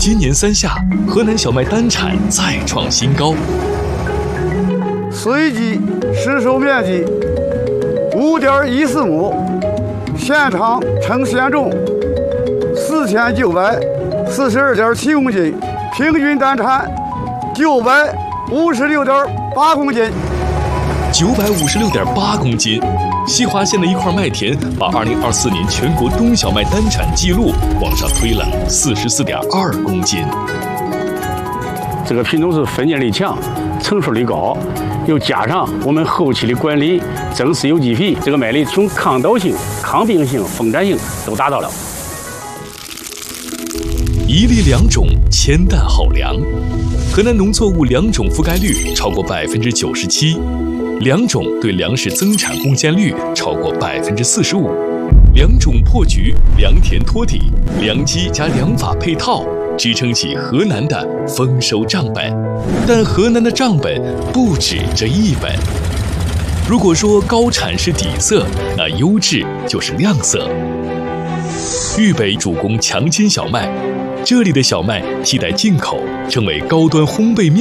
今年3夏，河南小麦单产再创新高。 随机实售面积5.14亩，现场称鲜重4942.7公斤，平均单产956.8公斤。 956.8公斤，西华县的一块麦田把2024年全国冬小麦单产记录往上推了44.2公斤。 这个品种是分解力强，成熟率高，又加上我们后期的管理，增施有机肥，这个麦粒从抗倒性、抗病性、丰产性都达到了。 一粒两种，千担好粮。河南农作物两种覆盖率超过97%，两种对粮食增产贡献率超过45%，两种破局，良田托底，良机加良法配套，支撑起河南的丰收账本。但河南的账本不止这一本。如果说高产是底色，那优质就是亮色。豫北主攻强筋小麦，这里的小麦替代进口，成为高端烘焙面